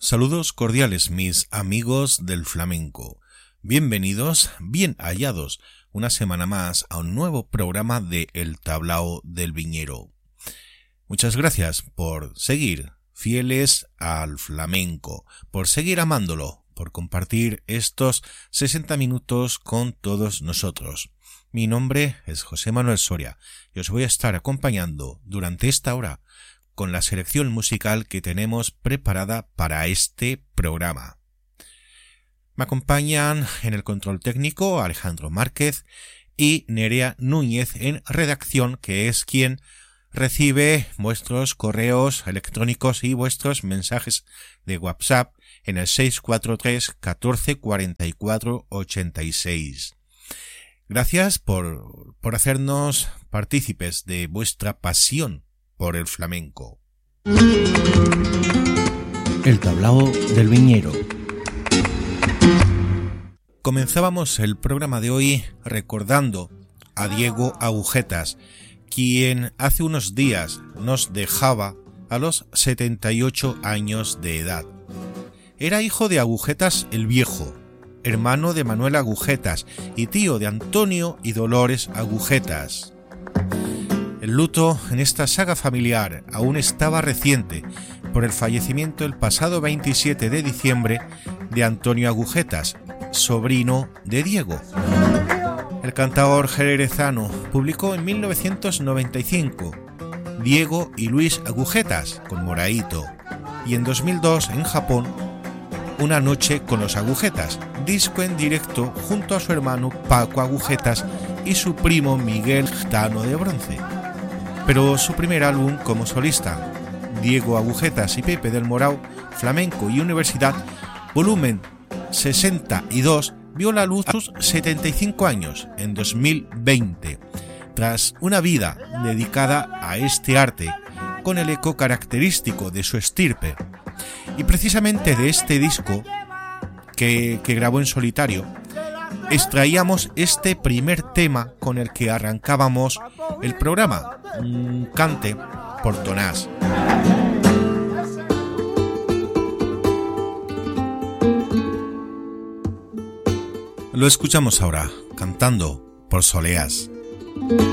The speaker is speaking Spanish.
Saludos cordiales mis amigos del flamenco. Bienvenidos, bien hallados, una semana más a un nuevo programa de El Tablao del Viñero. Muchas gracias por seguir fieles al flamenco, por seguir amándolo, por compartir estos 60 minutos con todos nosotros. Mi nombre es José Manuel Soria y os voy a estar acompañando durante esta hora con la selección musical que tenemos preparada para este programa. Me acompañan en el control técnico Alejandro Márquez y Nerea Núñez en redacción, que es quien recibe vuestros correos electrónicos y vuestros mensajes de WhatsApp en el 643 14 44 86. Gracias por hacernos partícipes de vuestra pasión por el flamenco. El Tablao del Viñero. Comenzábamos el programa de hoy recordando a Diego Agujetas, quien hace unos días nos dejaba a los 78 años de edad. Era hijo de Agujetas el Viejo, hermano de Manuel Agujetas y tío de Antonio y Dolores Agujetas. El luto en esta saga familiar aún estaba reciente por el fallecimiento el pasado 27 de diciembre de Antonio Agujetas, sobrino de Diego. El cantaor jerezano publicó en 1995 Diego y Luis Agujetas con Moraito y en 2002 en Japón Una noche con los Agujetas, disco en directo junto a su hermano Paco Agujetas y su primo Miguel Gitano de Bronce. Pero su primer álbum como solista, Diego Agujetas y Pepe del Morao, Flamenco y Universidad, volumen 62, vio la luz a sus 75 años en 2020, tras una vida dedicada a este arte, con el eco característico de su estirpe. Y precisamente de este disco, que grabó en solitario, extraíamos este primer tema con el que arrancábamos el programa, un cante por Tonás. Lo escuchamos ahora, cantando por Soleás.